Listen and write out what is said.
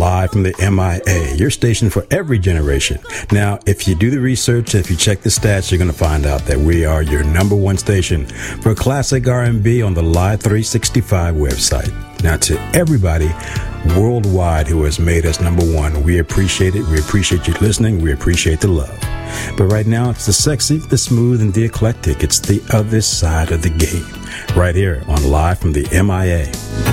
live from the MIA, your station for every generation. Now, if you do the research, if you check the stats, you're going to find out that we are your number one station for classic R&B on the Live 365 website. Now, to everybody worldwide who has made us number one, we appreciate it. We appreciate you listening. We appreciate the love. But right now, it's the sexy, the smooth, and the eclectic. It's the other side of the game. Right here on Live from the MIA.